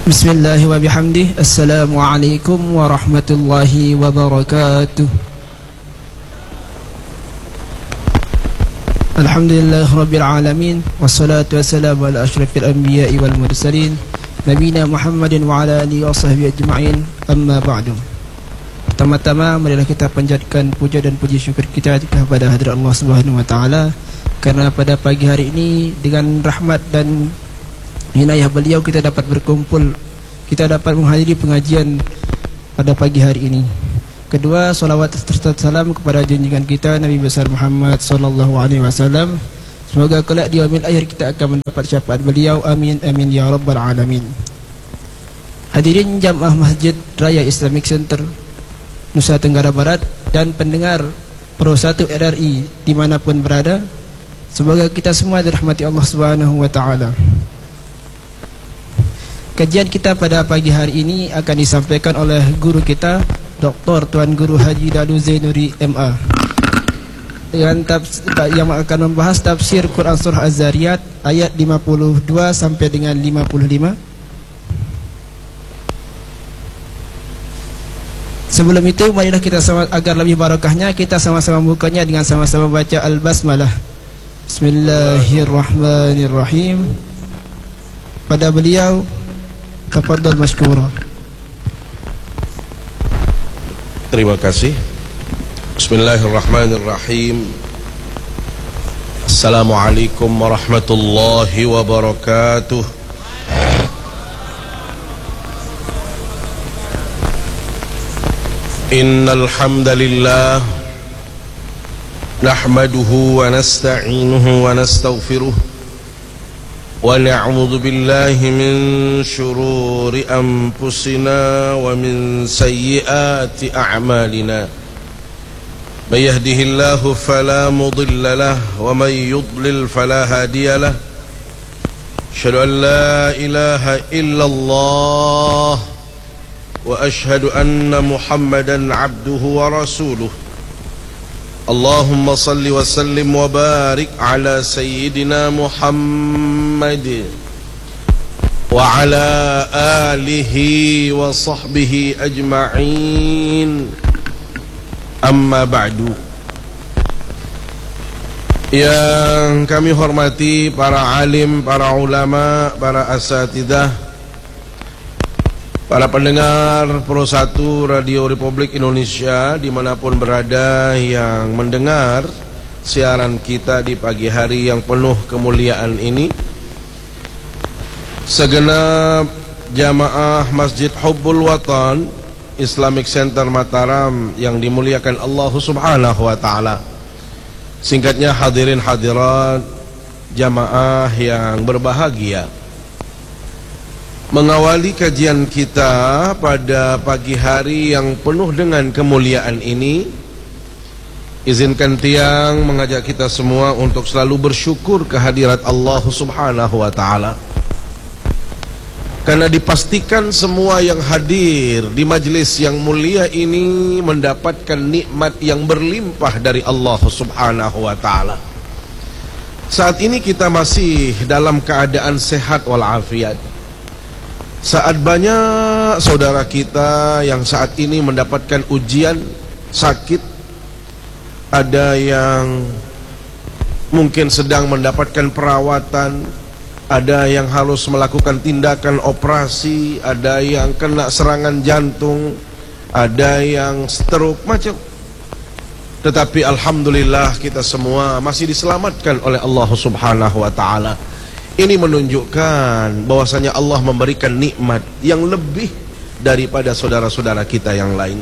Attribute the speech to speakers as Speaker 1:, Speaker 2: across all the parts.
Speaker 1: Bismillah wa bihamdih. Assalamualaikum warahmatullahi wabarakatuh. Alhamdulillah rabbil alamin, wassalatu wassalamu ala asyrafil anbiya'i wal mursalin, nabiyina Muhammadin wa ala alihi wa sahbihi ajma'in. Amma ba'du. Pertama-tama marilah kita panjatkan puja dan puji syukur kita kepada hadirat Allah Subhanahu wa taala, karena pada pagi hari ini dengan rahmat dan inayah beliau kita dapat berkumpul, kita dapat menghadiri pengajian pada pagi hari ini. Kedua, salawat serta salam kepada junjungan kita Nabi besar Muhammad sallallahu alaihi wasallam. Semoga kelak di yaumil akhir kita akan mendapat syafaat beliau. Amin amin ya rabbal alamin. Hadirin jamaah Masjid Raya Islamic Center Nusa Tenggara Barat dan pendengar Pro 1 RRI dimanapun berada, semoga kita semua dirahmati Allah Subhanahu wa taala. Kajian kita pada pagi hari ini akan disampaikan oleh guru kita, Dr. Tuan Guru Haji Dalu Zainuri MA, yang akan membahas tafsir Quran Surah Az-Zariyat ayat 52 sampai dengan 55. Sebelum itu, marilah kita agar lebih barakahnya, kita sama-sama membukanya dengan sama-sama baca Al-Basmalah. Bismillahirrahmanirrahim. Pada beliau, tafadhal masykura.
Speaker 2: Terima kasih. Bismillahirrahmanirrahim. Assalamualaikum warahmatullahi wabarakatuh. Innal hamdalillah nahmaduhu wa nasta'inuhu wa nastaghfiruh wa na'udzu billahi min syururi anfusina wa min sayyiati a'malina. May yahdihillahu fala mudilla lahu wa may yudlil fala hadiya lahu. Asyhadu an la ilaha illallah wa asyhadu anna Muhammadan abduhu wa rasuluh. Allahumma salli wa sallim wa barik ala sayyidina Muhammad wa ala alihi wa sahbihi ajma'in. Amma ba'du. Yang kami hormati para alim, para ulama, para asatidah, para pendengar Pro 1 Radio Republik Indonesia dimanapun berada yang mendengar siaran kita di pagi hari yang penuh kemuliaan ini, segenap jamaah Masjid Hubbul Watan Islamic Center Mataram yang dimuliakan Allah Subhanahu wa taala. Singkatnya, hadirin hadirat jamaah yang berbahagia, mengawali kajian kita pada pagi hari yang penuh dengan kemuliaan ini, izinkan Tiang mengajak kita semua untuk selalu bersyukur kehadirat Allah Subhanahu wa taala. Karena dipastikan semua yang hadir di majlis yang mulia ini mendapatkan nikmat yang berlimpah dari Allah Subhanahu wa taala. Saat ini kita masih dalam keadaan sehat walafiat. Saat banyak saudara kita yang saat ini mendapatkan ujian, sakit, ada yang mungkin sedang mendapatkan perawatan, ada yang harus melakukan tindakan operasi, ada yang kena serangan jantung, ada yang stroke, macam. Tetapi alhamdulillah kita semua masih diselamatkan oleh Allah Subhanahu wa taala. Ini menunjukkan bahwasanya Allah memberikan nikmat yang lebih daripada saudara-saudara kita yang lain.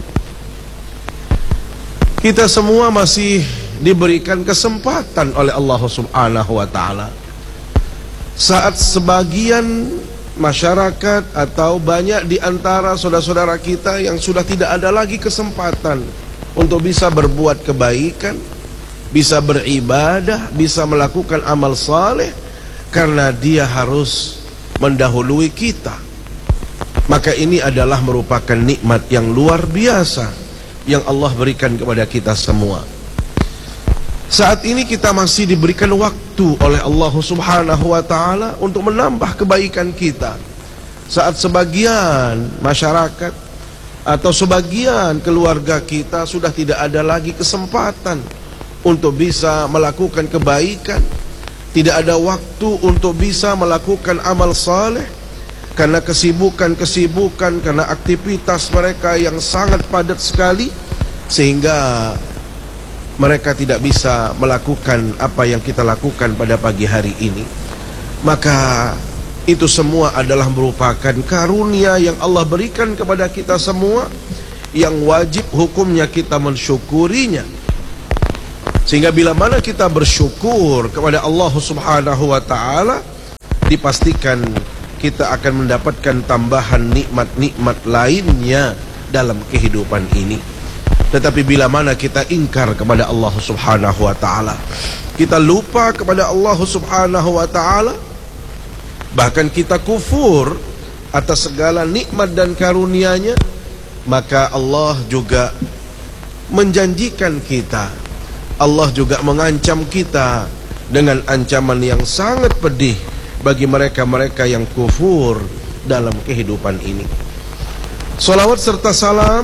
Speaker 2: Kita semua masih diberikan kesempatan oleh Allah Subhanahu wa taala. Saat sebagian masyarakat atau banyak di antara saudara-saudara kita yang sudah tidak ada lagi kesempatan untuk bisa berbuat kebaikan, bisa beribadah, bisa melakukan amal saleh, karena dia harus mendahului kita, maka ini adalah merupakan nikmat yang luar biasa yang Allah berikan kepada kita semua. Saat ini kita masih diberikan waktu oleh Allah Subhanahu wa taala untuk menambah kebaikan kita. saat sebagian masyarakat atau sebagian keluarga kita sudah tidak ada lagi kesempatan untuk bisa melakukan kebaikan, tidak ada waktu untuk bisa melakukan amal saleh karena kesibukan, karena aktivitas mereka yang sangat padat sekali, sehingga mereka tidak bisa melakukan apa yang kita lakukan pada pagi hari ini. Maka itu semua adalah merupakan karunia yang Allah berikan kepada kita semua, yang wajib hukumnya kita mensyukurinya. Sehingga bila mana kita bersyukur kepada Allah Subhanahu wa ta'ala, dipastikan kita akan mendapatkan tambahan nikmat-nikmat lainnya dalam kehidupan ini. Tetapi bila mana kita ingkar kepada Allah Subhanahu wa ta'ala, kita lupa kepada Allah Subhanahu wa ta'ala, bahkan kita kufur atas segala nikmat dan karunia-Nya, maka Allah juga menjanjikan kita, Allah juga mengancam kita dengan ancaman yang sangat pedih bagi mereka-mereka yang kufur dalam kehidupan ini. Salawat serta salam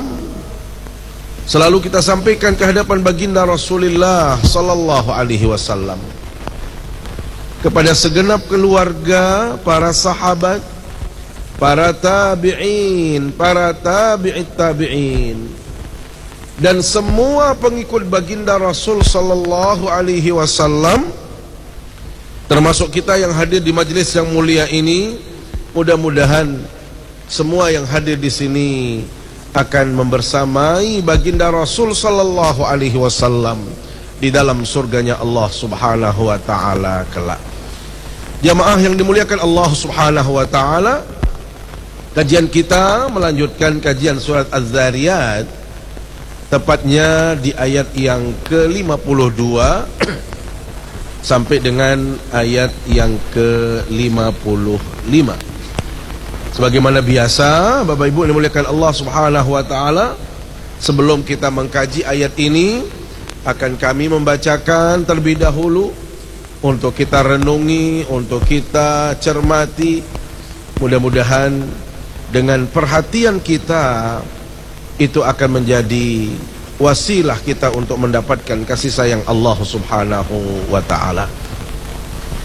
Speaker 2: selalu kita sampaikan ke hadapan baginda Rasulullah sallallahu alaihi wasallam, kepada segenap keluarga, para sahabat, para tabi'in, para tabi'it tabi'in, dan semua pengikut baginda Rasul sallallahu alaihi wasallam, termasuk kita yang hadir di majlis yang mulia ini. Mudah-mudahan semua yang hadir di sini akan membersamai baginda Rasul sallallahu alaihi wasallam di dalam surganya Allah Subhanahu wa ta'ala kelak. Jamaah yang dimuliakan Allah Subhanahu wa ta'ala, kajian kita melanjutkan kajian surat Az-Zariyat, tepatnya di ayat yang ke-52 sampai dengan ayat yang ke-55. Sebagaimana biasa, Bapak Ibu yang dimuliakan Allah Subhanahu wa ta'ala, sebelum kita mengkaji ayat ini, akan kami membacakan terlebih dahulu untuk kita renungi, untuk kita cermati. Mudah-mudahan dengan perhatian kita itu akan menjadi wasilah kita untuk mendapatkan kasih sayang Allah Subhanahu wa ta'ala.